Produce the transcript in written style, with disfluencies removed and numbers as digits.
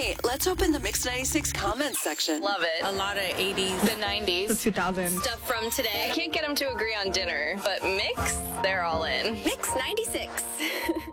Hey, let's open the Mix 96 comments section. Love it. A lot of 80s. The 90s. The 2000s. Stuff from today. I can't get them to agree on dinner, but Mix, they're all in. Mix 96.